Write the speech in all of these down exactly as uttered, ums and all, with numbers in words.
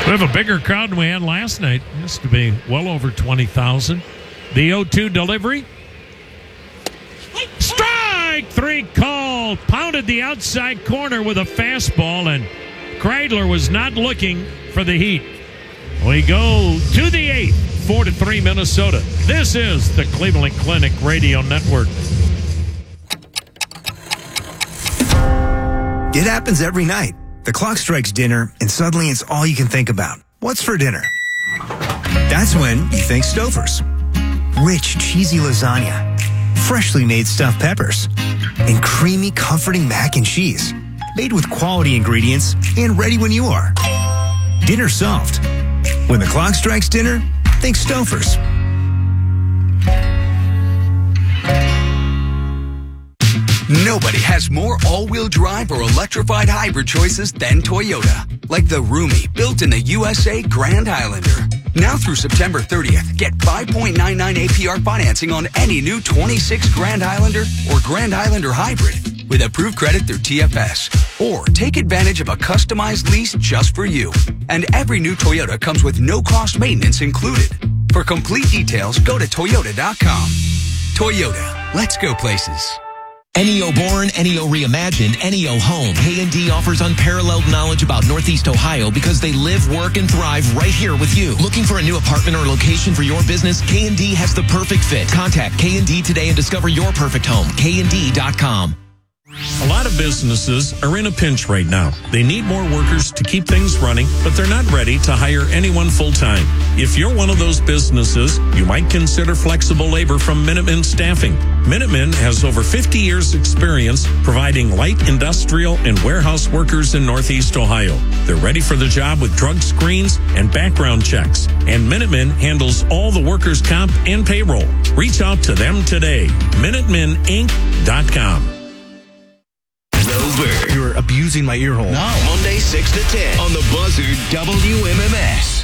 We have a bigger crowd than we had last night. It used to be well over twenty thousand. The oh two delivery. Strike three called. Pounded the outside corner with a fastball, and Kreidler was not looking for the heat. We go to the eighth, four to three Minnesota. This is the Cleveland Clinic Radio Network. It happens every night. The clock strikes dinner, and suddenly it's all you can think about. What's for dinner? That's when you think Stouffer's. Rich, cheesy lasagna, freshly made stuffed peppers, and creamy, comforting mac and cheese. Made with quality ingredients and ready when you are. Dinner solved. When the clock strikes dinner, think Stouffer's. Nobody has more all-wheel drive or electrified hybrid choices than Toyota. Like the roomy, built-in the U S A Grand Highlander. Now through September thirtieth, get five point nine nine A P R financing on any new twenty-six Grand Highlander or Grand Highlander Hybrid with approved credit through T F S. Or take advantage of a customized lease just for you. And every new Toyota comes with no-cost maintenance included. For complete details, go to toyota dot com. Toyota, let's go places. N E O Born, N E O Reimagined, N E O Home. K and D offers unparalleled knowledge about Northeast Ohio because they live, work, and thrive right here with you. Looking for a new apartment or location for your business? K and D has the perfect fit. Contact K and D today and discover your perfect home. K and D dot com. A lot of businesses are in a pinch right now. They need more workers to keep things running, but they're not ready to hire anyone full-time. If you're one of those businesses, you might consider flexible labor from Minuteman Staffing. Minuteman has over fifty years experience providing light industrial and warehouse workers in Northeast Ohio. They're ready for the job with drug screens and background checks. And Minuteman handles all the workers' comp and payroll. Reach out to them today. Minuteman Inc dot com. You're abusing my ear hole. No. Monday, six to ten on the Buzzer W M M S.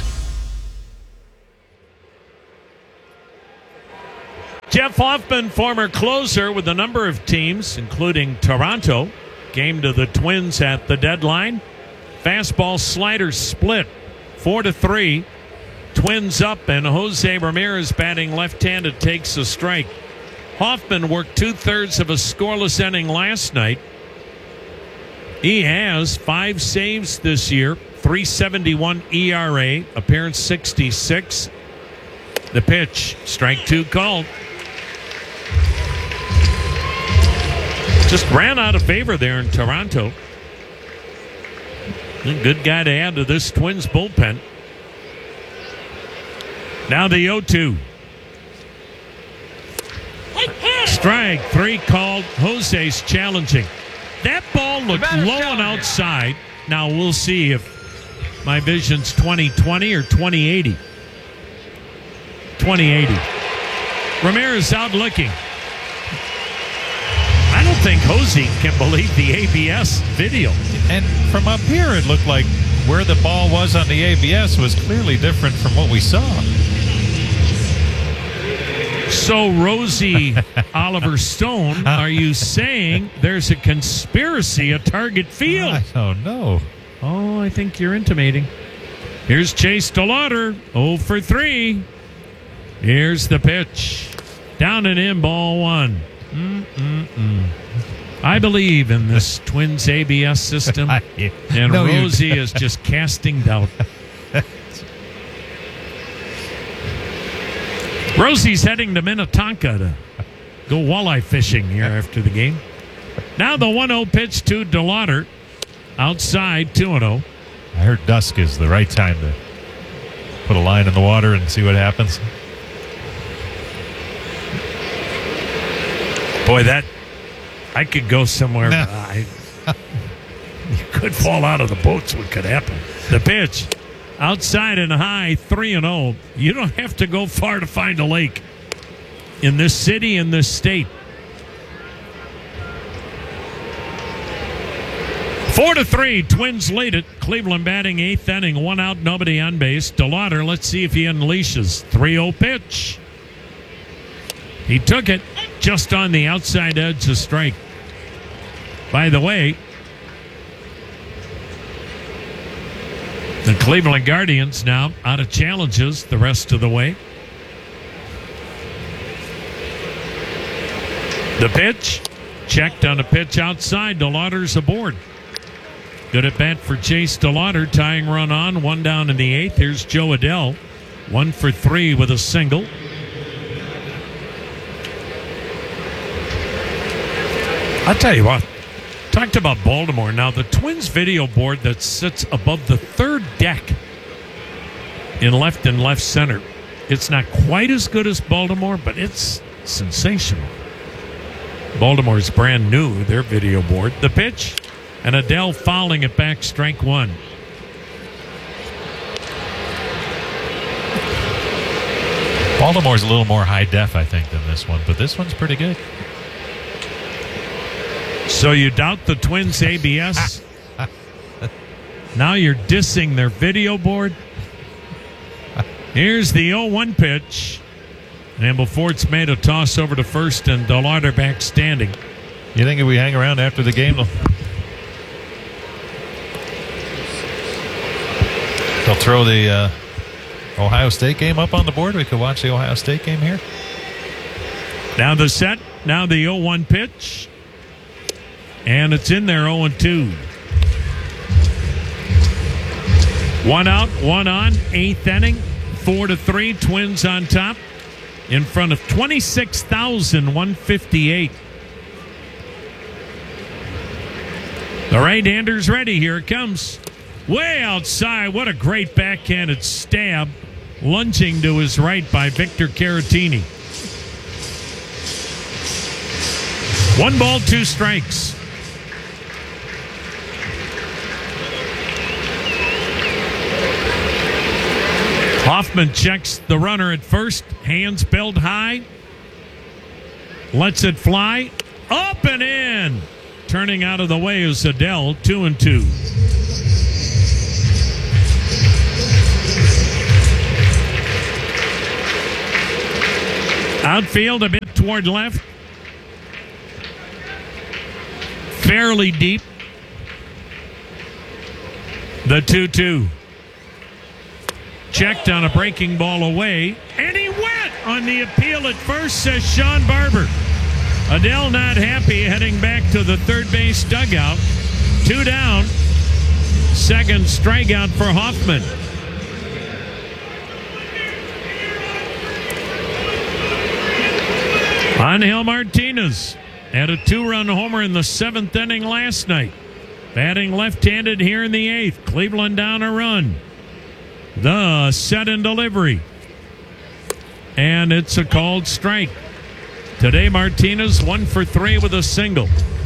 Jeff Hoffman, former closer with a number of teams, including Toronto, came to the Twins at the deadline. Fastball slider split, four to three. Twins up, and Jose Ramirez batting left-handed takes a strike. Hoffman worked two-thirds of a scoreless inning last night. He has five saves this year, three seventy-one E R A, appearance sixty-six. The pitch, strike two called. Just ran out of favor there in Toronto. A good guy to add to this Twins bullpen. Now the oh two. Strike three called. Jose's challenging. That ball looked low and outside. Now we'll see if my vision's twenty twenty or twenty eighty. twenty eighty. Ramirez out looking. I don't think Jose can believe the A B S video. And from up here, it looked like where the ball was on the A B S was clearly different from what we saw. So, Rosie Oliver Stone, are you saying there's a conspiracy at Target Field? I don't know. Oh, I think you're intimating. Here's Chase DeLauder, oh for three. Here's the pitch. Down and in, ball one. Mm-mm-mm. I believe in this Twins A B S system, and no, Rosie is just casting doubt. Rosie's heading to Minnetonka to go walleye fishing here after the game. Now the one oh pitch to DeLauder. Outside, two and oh. I heard dusk is the right time to put a line in the water and see what happens. Boy, that... I could go somewhere. But I, you could fall out of the boats. What could happen? The pitch. Outside and high, three and oh. You don't have to go far to find a lake in this city, in this state. Four to three, Twins lead it. Cleveland batting eighth inning, one out, nobody on base. DeLauder, let's see if he unleashes. three oh pitch. He took it just on the outside edge of strike. By the way, The Cleveland Guardians now out of challenges the rest of the way. The pitch, checked on a pitch outside. DeLauder's aboard. Good at bat for Chase DeLauder, tying run on, one down in the eighth. Here's Joe Adell, one for three with a single. I'll tell you what, talked about Baltimore. Now, the Twins video board that sits above the third deck in left and left center, it's not quite as good as Baltimore, but it's sensational. Baltimore's brand new, their video board. The pitch, and Adell fouling it back, strike one. Baltimore's a little more high def, I think, than this one, but this one's pretty good. So you doubt the Twins' A B S? Now you're dissing their video board? Here's the oh one pitch. And before it's made, a toss over to first, and DeLauder back standing. You think if we hang around after the game, they'll, they'll throw the uh, Ohio State game up on the board? We could watch the Ohio State game here. Now the set. Now the oh one pitch. And it's in there, oh and two. One out, one on, eighth inning, four to three. Twins on top in front of twenty-six thousand one hundred fifty-eight. The right-hander's ready. Here it comes. Way outside. What a great backhanded stab. Lunging to his right by Victor Caratini. One ball, two strikes. Hoffman checks the runner at first. Hands held high. Lets it fly. Up and in. Turning out of the way is Adell, two and two. Outfield a bit toward left. Fairly deep. The two two. Checked on a breaking ball away. And he went on the appeal at first, says Sean Barber. Adell not happy, heading back to the third base dugout. Two down. Second strikeout for Hoffman. Angel Martinez had a two-run homer in the seventh inning last night. Batting left-handed here in the eighth. Cleveland down a run. The set and delivery. And it's a called strike. Today, Martinez one for three with a single.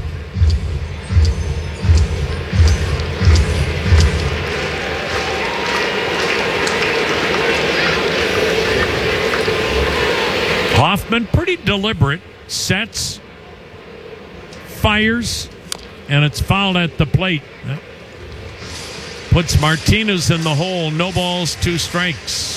Hoffman, pretty deliberate, sets, fires, and it's fouled at the plate. Puts Martinez in the hole. No balls, two strikes.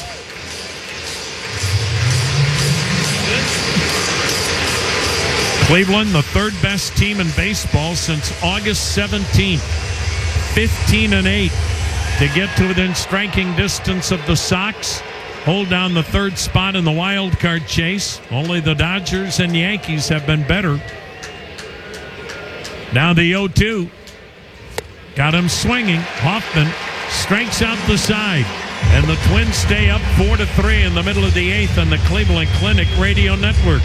Cleveland, the third best team in baseball since August seventeenth. fifteen and eight to get to within striking distance of the Sox. Hold down the third spot in the wild card chase. Only the Dodgers and Yankees have been better. Now the oh two. Got him swinging. Hoffman strikes out the side. And the Twins stay up four to three in the middle of the eighth on the Cleveland Clinic Radio Network.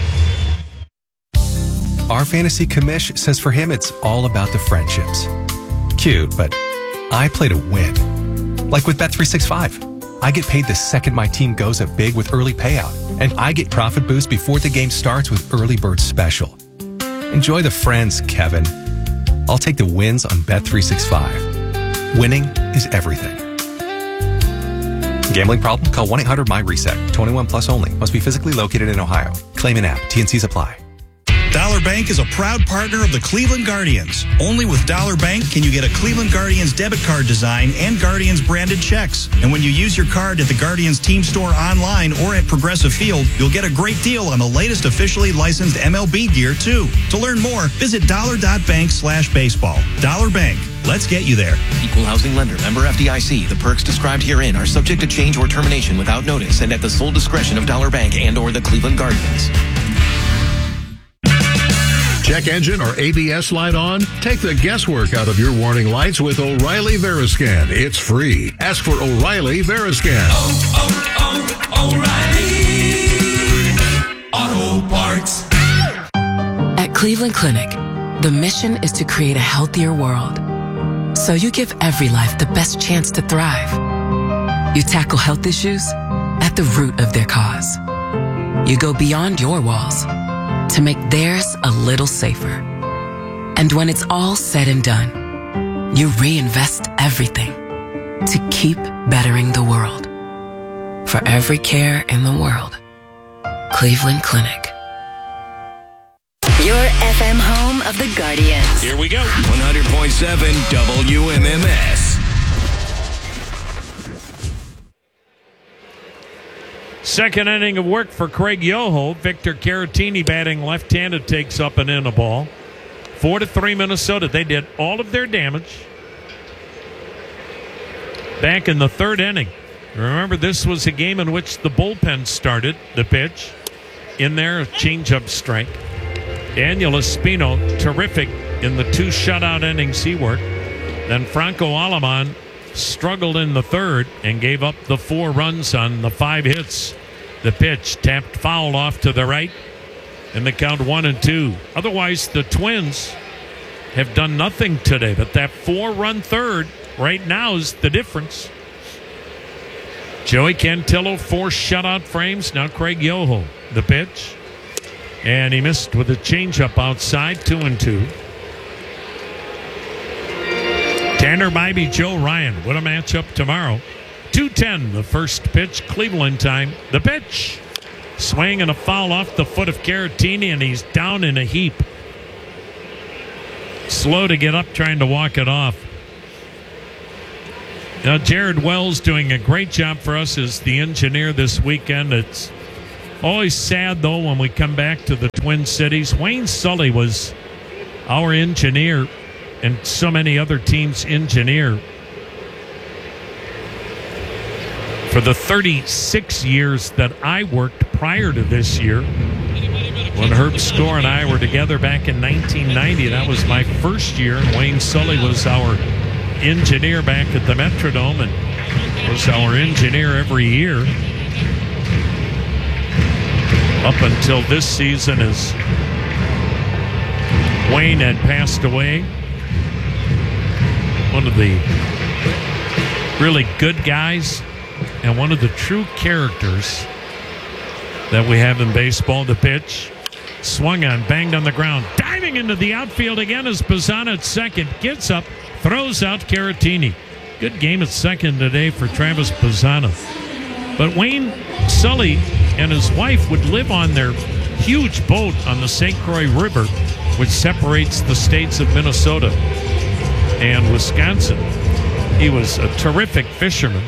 Our fantasy commish says for him it's all about the friendships. Cute, but I play to win. Like with Bet three sixty-five. I get paid the second my team goes up big with early payout. And I get profit boost before the game starts with Early Bird Special. Enjoy the friends, Kevin. I'll take the wins on Bet three sixty-five. Winning is everything. Gambling problem? Call one eight hundred my reset. twenty-one plus only. Must be physically located in Ohio. Claim in app. T N Cs apply. Dollar Dollar Bank is a proud partner of the Cleveland Guardians. Only with Dollar Bank can you get a Cleveland Guardians debit card design and Guardians branded checks. And when you use your card at the Guardians team store online or at Progressive Field, you'll get a great deal on the latest officially licensed M L B gear, too. To learn more, visit dollar.bank slash baseball. Dollar Bank. Let's get you there. Equal housing lender. Member F D I C. The perks described herein are subject to change or termination without notice and at the sole discretion of Dollar Bank and or the Cleveland Guardians. Check engine or A B S light on? Take the guesswork out of your warning lights with O'Reilly Veriscan. It's free. Ask for O'Reilly Veriscan. Oh, oh, oh, O'Reilly Auto Parts. At Cleveland Clinic, the mission is to create a healthier world. So you give every life the best chance to thrive. You tackle health issues at the root of their cause. You go beyond your walls to make theirs a little safer. And when it's all said and done, you reinvest everything to keep bettering the world. For every care in the world, Cleveland Clinic. Your F M home of the Guardians. Here we go. one hundred point seven W M M S. Second inning of work for Craig Yoho. Victor Caratini batting left-handed takes up and in a ball. Four to three Minnesota. They did all of their damage back in the third inning. Remember, this was a game in which the bullpen started the pitch. In there, a changeup strike. Daniel Espino, terrific in the two shutout innings he worked. Then Franco Aleman struggled in the third and gave up the four runs on the five hits. The pitch tapped foul off to the right, and the count one and two. Otherwise, the Twins have done nothing today, but that four-run third right now is the difference. Joey Cantillo, four shutout frames. Now Craig Yoho, the pitch. And he missed with a changeup outside, two and two. Tanner Bybee, Joe Ryan. What a matchup tomorrow. two ten, the first pitch, Cleveland time. The pitch. Swing and a foul off the foot of Caratini, and he's down in a heap. Slow to get up, trying to walk it off. Now, Jared Wells doing a great job for us as the engineer this weekend. It's always sad, though, when we come back to the Twin Cities. Wayne Sully was our engineer and so many other teams' engineer for the thirty-six years that I worked prior to this year. When Herb Score and I were together back in nineteen ninety, that was my first year, and Wayne Sully was our engineer back at the Metrodome and was our engineer every year up until this season, as Wayne had passed away. One of the really good guys and one of the true characters that we have in baseball. The pitch swung on, banged on the ground, diving into the outfield again as Bazzana at second gets up, throws out Caratini. Good game at second today for Travis Bazzana. But Wayne Sully and his wife would live on their huge boat on the Saint Croix River, which separates the states of Minnesota and Wisconsin. He was a terrific fisherman.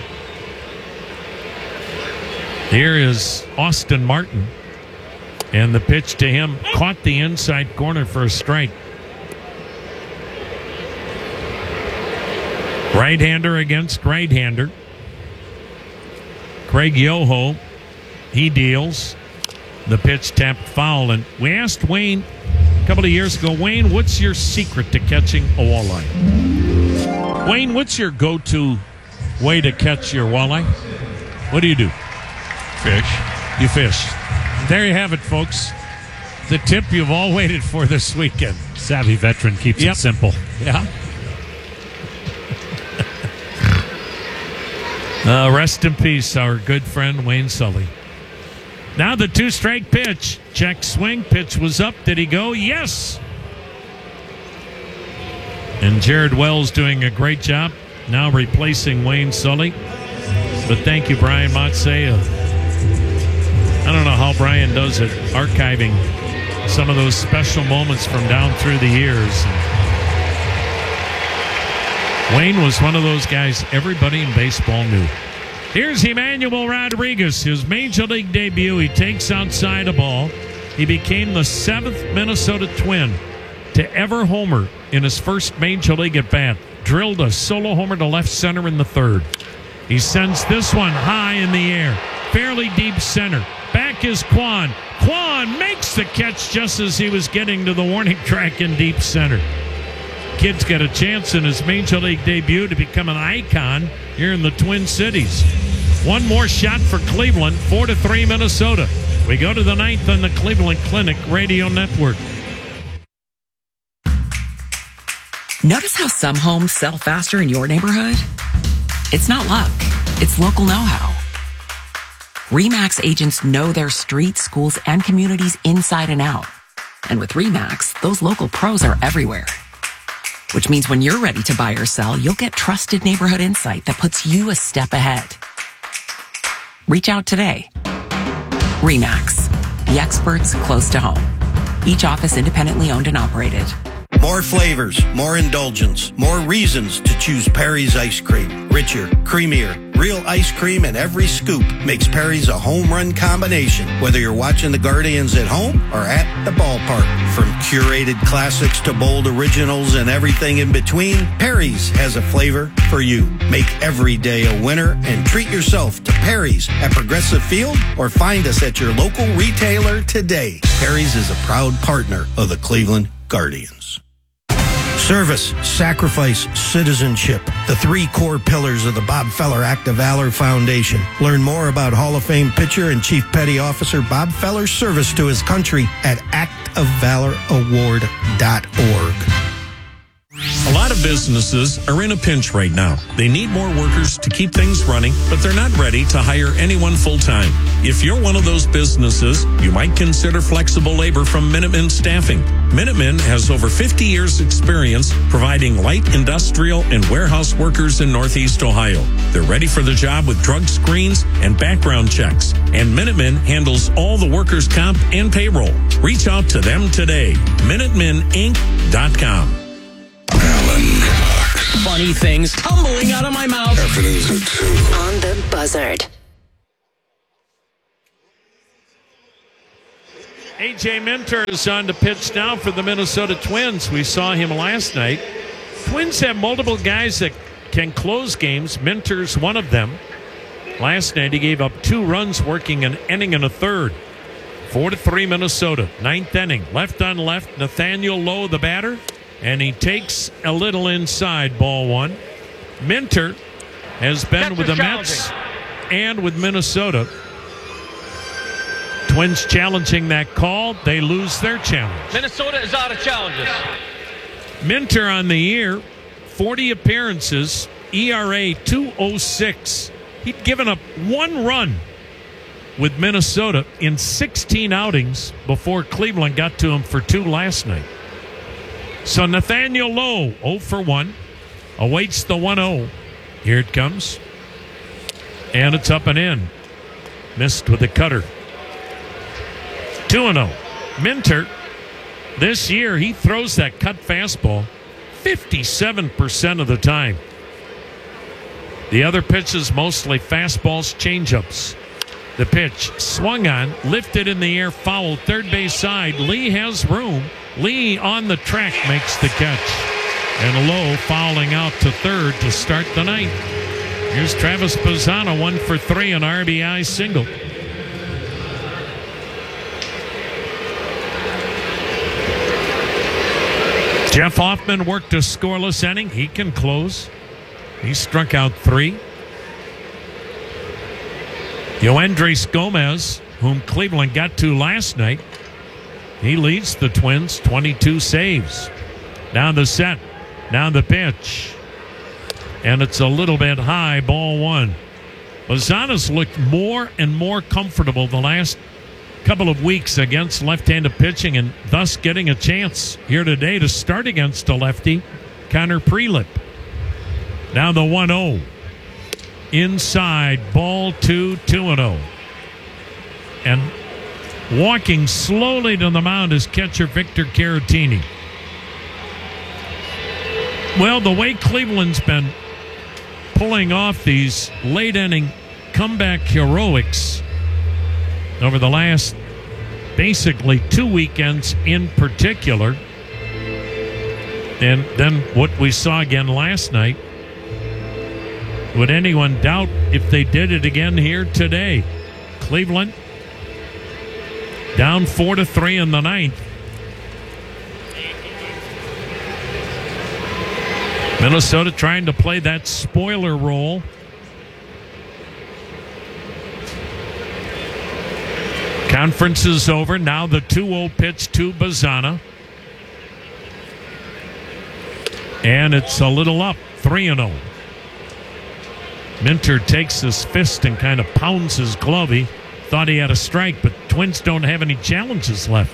Here is Austin Martin, and the pitch to him caught the inside corner for a strike. Right-hander against right-hander. Craig Yoho, he deals. The pitch tapped foul, and we asked Wayne a couple of years ago, Wayne, what's your secret to catching a walleye? Wayne, what's your go-to way to catch your walleye? What do you do? Fish. You fish. There you have it, folks. The tip you've all waited for this weekend. Savvy veteran keeps Yep. it simple. Yeah. uh, rest in peace, our good friend Wayne Sully. Now the two-strike pitch. Check swing. Pitch was up. Did he go? Yes. And Jared Wells doing a great job. Now replacing Wayne Sully. But thank you, Brian Motze. Uh, I don't know how Brian does it, archiving some of those special moments from down through the years. Wayne was one of those guys everybody in baseball knew. Here's Emmanuel Rodriguez, his Major League debut. He takes outside a ball. He became the seventh Minnesota Twin to ever homer in his first Major League at-bat. Drilled a solo homer to left center in the third. He sends this one high in the air, fairly deep center. Back is Kwan. Kwan makes the catch just as he was getting to the warning track in deep center. Kid's got a chance in his Major League debut to become an icon here in the Twin Cities. One more shot for Cleveland, four to three Minnesota. We go to the ninth on the Cleveland Clinic Radio Network. Notice how some homes sell faster in your neighborhood? It's not luck. It's local know-how. RE/MAX agents know their streets, schools, and communities inside and out. And with RE/MAX, those local pros are everywhere. Which means when you're ready to buy or sell, you'll get trusted neighborhood insight that puts you a step ahead. Reach out today. RE/MAX, the experts close to home. Each office independently owned and operated. More flavors, more indulgence, more reasons to choose Perry's ice cream. Richer, creamier, real ice cream in every scoop makes Perry's a home run combination. Whether you're watching the Guardians at home or at the ballpark. From curated classics to bold originals and everything in between, Perry's has a flavor for you. Make every day a winner and treat yourself to Perry's at Progressive Field or find us at your local retailer today. Perry's is a proud partner of the Cleveland Guardians. Service, sacrifice, citizenship. The three core pillars of the Bob Feller Act of Valor Foundation. Learn more about Hall of Fame pitcher and Chief Petty Officer Bob Feller's service to his country at act of valor award dot org. A lot of businesses are in a pinch right now. They need more workers to keep things running, but they're not ready to hire anyone full-time. If you're one of those businesses, you might consider flexible labor from Minuteman Staffing. Minuteman has over fifty years experience providing light industrial and warehouse workers in Northeast Ohio. They're ready for the job with drug screens and background checks. And Minuteman handles all the workers' comp and payroll. Reach out to them today. Minuteman Inc dot com. Funny things tumbling out of my mouth. On the buzzard. A J Minter is on to pitch now for the Minnesota Twins. We saw him last night. Twins have multiple guys that can close games. Minter's one of them. Last night he gave up two runs working an inning and a third. Four to three Minnesota. Ninth inning. Left on left. Nathaniel Lowe, the batter. And he takes a little inside, ball one. Minter has been with the Mets and with Minnesota. Twins challenging that call. They lose their challenge. Minnesota is out of challenges. Minter on the year, forty appearances, E R A two oh six. He'd given up one run with Minnesota in sixteen outings before Cleveland got to him for two last night. So Nathaniel Lowe, oh for one, awaits the one oh. Here it comes. And it's up and in. Missed with a cutter. two and oh. Minter, this year, he throws that cut fastball fifty-seven percent of the time. The other pitches, mostly fastballs, changeups. The pitch swung on, lifted in the air, foul, third base side. Lee has room. Lee on the track makes the catch. And Lowe fouling out to third to start the ninth. Here's Travis Bazzana, one for three, an R B I single. Jeff Hoffman worked a scoreless inning. He can close. He struck out three. Yoendris Gomez, whom Cleveland got to last night, he leads the Twins, twenty-two saves. Down the set, down the pitch. And it's a little bit high, ball one. Bazzana's looked more and more comfortable the last couple of weeks against left-handed pitching and thus getting a chance here today to start against a lefty, Connor Prelip. Now the one oh. Inside, ball two, two and oh. And Walking slowly to the mound is catcher Victor Caratini. Well, the way Cleveland's been pulling off these late-inning comeback heroics over the last basically two weekends in particular, and then what we saw again last night, would anyone doubt if they did it again here today? Cleveland down four to three in the ninth. Minnesota trying to play that spoiler role. Conference is over. Now the two oh pitch to Bazzana. And it's a little up, three and oh. Minter takes his fist and kind of pounds his glove. He thought he had a strike, but Twins don't have any challenges left.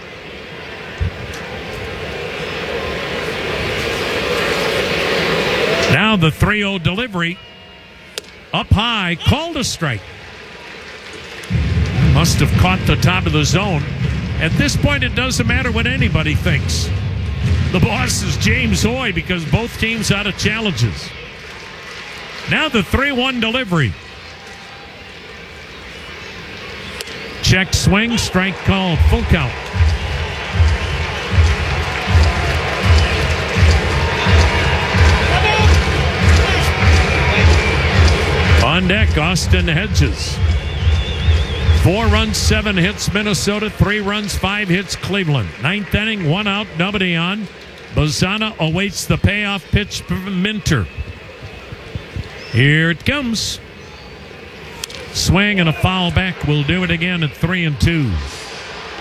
Now the three oh delivery. Up high, called a strike. Must have caught the top of the zone. At this point, it doesn't matter what anybody thinks. The boss is James Hoy because both teams out of challenges. Now the three one delivery. Check swing, strike called, full count. On deck, Austin Hedges. Four runs, seven hits, Minnesota. Three runs, five hits, Cleveland. Ninth inning, one out, nobody on. Bazzana awaits the payoff pitch from Minter. Here it comes. Swing and a foul back will do it again at three and two.